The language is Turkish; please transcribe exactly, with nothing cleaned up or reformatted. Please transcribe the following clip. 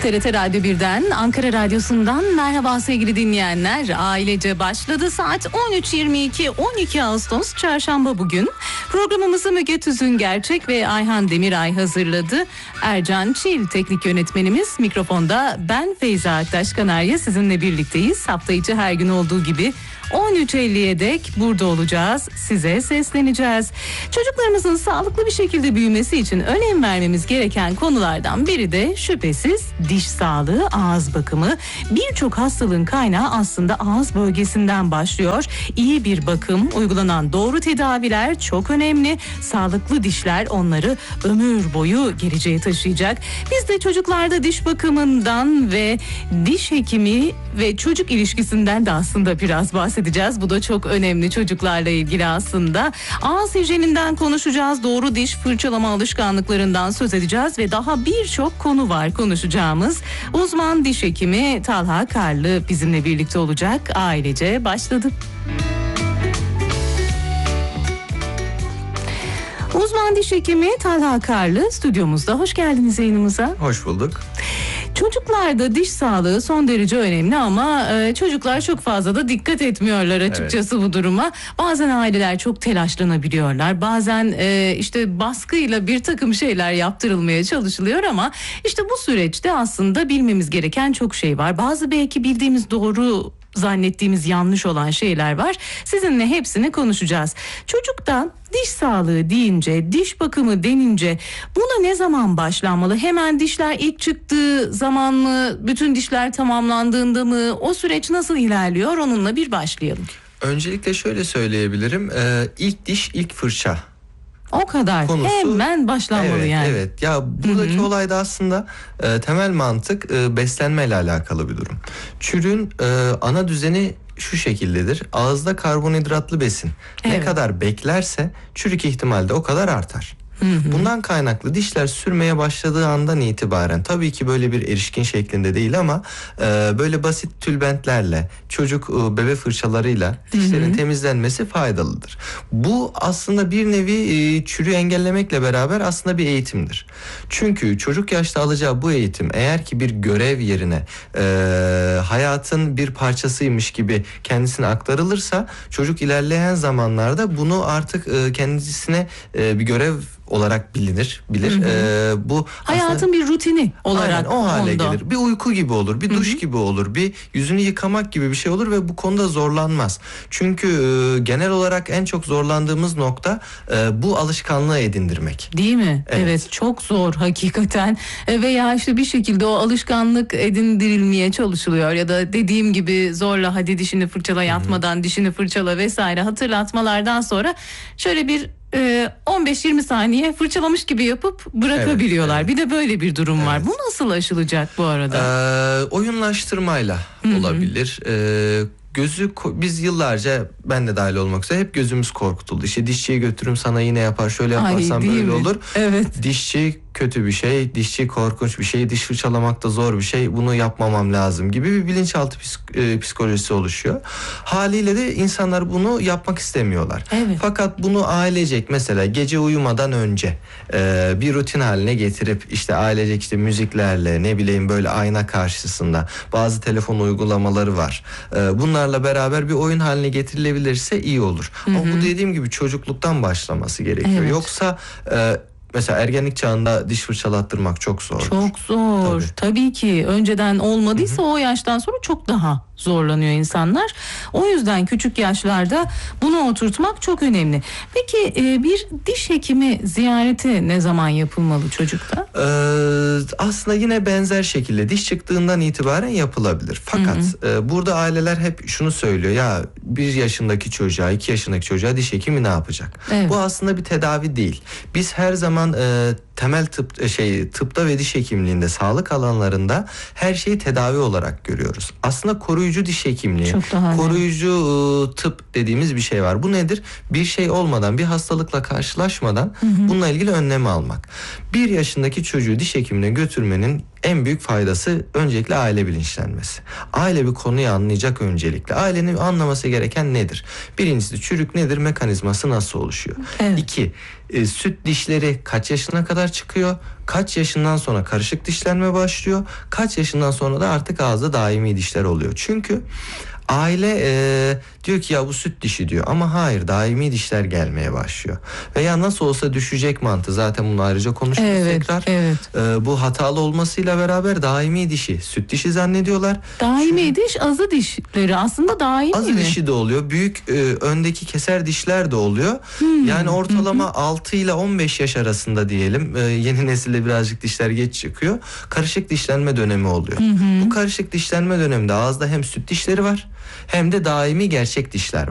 T R T Radyo birden, Ankara Radyosu'ndan merhaba sevgili dinleyenler. Ailece başladı. Saat on üç yirmi iki, on iki Ağustos Çarşamba bugün. Programımızı Müge Tüzün Gerçek ve Ayhan Demiray hazırladı. Ercan Çil teknik yönetmenimiz, mikrofonda ben Feyza Aktaş Kanarya sizinle birlikteyiz. Hafta içi her gün olduğu gibi on üç elliye dek burada olacağız. Size sesleneceğiz. Çocuklarımızın sağlıklı bir şekilde büyümesi için önem vermemiz gereken konulardan biri de şüphesiz diş sağlığı, ağız bakımı. Birçok hastalığın kaynağı aslında ağız bölgesinden başlıyor. İyi bir bakım, uygulanan doğru tedaviler çok önemli. Sağlıklı dişler onları ömür boyu geleceğe taşıyacak. Biz de çocuklarda diş bakımından ve diş hekimi ve çocuk ilişkisinden de aslında biraz bahsedeceğiz. Bu da çok önemli çocuklarla ilgili aslında. Ağız hijyeninden konuşacağız. Doğru diş fırçalama alışkanlıklarından söz edeceğiz ve daha birçok konu var konuşacağımız. Uzman diş hekimi Talha Karlı bizimle birlikte olacak. Ailece başladı. Uzman diş hekimi Talha Karlı stüdyomuzda. Hoş geldiniz yayınımıza. Hoş bulduk. Çocuklarda diş sağlığı son derece önemli ama e, çocuklar çok fazla da dikkat etmiyorlar açıkçası evet. bu duruma. Bazen aileler çok telaşlanabiliyorlar. Bazen e, işte baskıyla bir takım şeyler yaptırılmaya çalışılıyor ama işte bu süreçte aslında bilmemiz gereken çok şey var. Bazı belki bildiğimiz doğru zannettiğimiz yanlış olan şeyler var. Sizinle hepsini konuşacağız. Çocukta diş sağlığı deyince, diş bakımı denince buna ne zaman başlanmalı? Hemen dişler ilk çıktığı zaman mı? Bütün dişler tamamlandığında mı? O süreç nasıl ilerliyor? Onunla bir başlayalım. Öncelikle şöyle söyleyebilirim. Ee, ilk diş, ilk fırça. O kadar. Konusu, hemen başlanmalı evet, yani. Evet. Ya buradaki Hı-hı. olay da aslında e, temel mantık e, beslenmeyle alakalı bir durum. Çürüğün e, ana düzeni şu şekildedir. Ağızda karbonhidratlı besin evet. ne kadar beklerse çürük ihtimali de o kadar artar. Hı hı. Bundan kaynaklı dişler sürmeye başladığı andan itibaren, tabii ki böyle bir erişkin şeklinde değil ama e, böyle basit tülbentlerle, çocuk e, bebe fırçalarıyla dişlerin hı hı. temizlenmesi faydalıdır. Bu aslında bir nevi e, çürüğü engellemekle beraber aslında bir eğitimdir. Çünkü çocuk yaşta alacağı bu eğitim eğer ki bir görev yerine e, hayatın bir parçasıymış gibi kendisine aktarılırsa, çocuk ilerleyen zamanlarda bunu artık e, kendisine e, bir görev olarak bilinir, bilir. Hı hı. Ee, bu hayatın bir rutini olarak aynen, o hale onda. gelir. Bir uyku gibi olur, bir duş hı hı. gibi olur, bir yüzünü yıkamak gibi bir şey olur ve bu konuda zorlanmaz. Çünkü e, genel olarak en çok zorlandığımız nokta e, bu alışkanlığı edindirmek. Değil mi? Evet, evet çok zor hakikaten. E, veya işte bir şekilde o alışkanlık edindirilmeye çalışılıyor ya da dediğim gibi zorla hadi dişini fırçala, yatmadan hı hı. dişini fırçala vesaire hatırlatmalardan sonra şöyle bir on beş yirmi saniye fırçalamış gibi yapıp bırakabiliyorlar. Evet, evet. Bir de böyle bir durum evet. var. Bu nasıl aşılacak bu arada? Ee, oyunlaştırmayla Hı-hı. olabilir. Ee, gözü biz yıllarca, ben de dahil olmak üzere, hep gözümüz korkutuldu. İşte dişçiye götürürüm sana yine yapar, şöyle yaparsan Ay, böyle mi? olur. Evet. Dişçi kötü bir şey, dişçi korkunç bir şey, diş fırçalamak da zor bir şey, bunu yapmamam lazım gibi bir bilinçaltı psik- e, psikolojisi oluşuyor. Haliyle de insanlar bunu yapmak istemiyorlar. Evet. Fakat bunu ailecek mesela gece uyumadan önce e, bir rutin haline getirip işte ailecek işte müziklerle, ne bileyim böyle ayna karşısında bazı telefon uygulamaları var. E, bunlarla beraber bir oyun haline getirilebilirse iyi olur. Hı hı. Ama bu dediğim gibi çocukluktan başlaması gerekiyor. Evet. Yoksa e, mesela ergenlik çağında diş fırçalattırmak çok zor. Çok zor. Tabii, Tabii ki önceden olmadıysa Hı-hı. o yaştan sonra çok daha zorlanıyor insanlar. O yüzden küçük yaşlarda bunu oturtmak çok önemli. Peki bir diş hekimi ziyareti ne zaman yapılmalı çocukta? Ee, aslında yine benzer şekilde diş çıktığından itibaren yapılabilir. Fakat e, burada aileler hep şunu söylüyor. Ya bir yaşındaki çocuğa, iki yaşındaki çocuğa diş hekimi ne yapacak? Evet. Bu aslında bir tedavi değil. Biz her zaman e, temel tıp şey tıpta ve diş hekimliğinde, sağlık alanlarında her şeyi tedavi olarak görüyoruz. Aslında koruyucu diş hekimliği, koruyucu ıı, tıp dediğimiz bir şey var. Bu nedir? Bir şey olmadan, bir hastalıkla karşılaşmadan hı hı. bununla ilgili önlemi almak. Bir yaşındaki çocuğu diş hekimine götürmenin en büyük faydası öncelikle aile bilinçlenmesi. Aile bir konuyu anlayacak öncelikle. Ailenin anlaması gereken nedir? Birincisi çürük nedir? Mekanizması nasıl oluşuyor? Evet. İki, e, süt dişleri kaç yaşına kadar çıkıyor? Kaç yaşından sonra karışık dişlenme başlıyor? Kaç yaşından sonra da artık ağızda daimi dişler oluyor? Çünkü aile e, diyor ki ya bu süt dişi diyor ama hayır, daimi dişler gelmeye başlıyor. Veya nasıl olsa düşecek mantığı, zaten bunu ayrıca konuşuruz Evet, tekrar. evet. E, bu hatalı olmasıyla beraber daimi dişi süt dişi zannediyorlar. Daimi diş, azı dişleri aslında daimi Azı mi? dişi de oluyor. Büyük e, öndeki keser dişler de oluyor. Hmm. Yani ortalama altı ile on beş yaş arasında diyelim. E, yeni nesilde birazcık dişler geç çıkıyor. Karışık dişlenme dönemi oluyor. Hı hı. Bu karışık dişlenme döneminde ağızda hem süt dişleri var hem de daimi gerçek dişler var.